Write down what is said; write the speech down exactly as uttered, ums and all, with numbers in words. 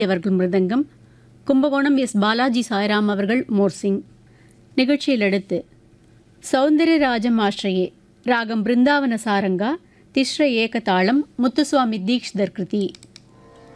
அவர்கள் மிருதங்கம், கும்பகோணம் எஸ் பாலாஜி சாய்ராம் அவர்கள் மோர்சிங். நிகழ்ச்சியில் அடுத்து சௌந்தர்யராஜம் ஆශ්‍රயே ராகம் பிருந்தாவன சாரங்கா, திஸ்ர ஏக தாளம், முத்துசுவாமி தீக்ஷிதர் கிருதி.